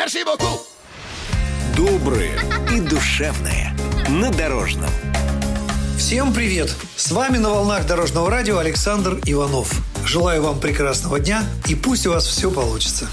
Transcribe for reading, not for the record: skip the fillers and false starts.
Merci beaucoup. Доброе и душевное на Дорожном. Всем привет! С вами на волнах Дорожного радио Александр Иванов. Желаю вам прекрасного дня и пусть у вас все получится.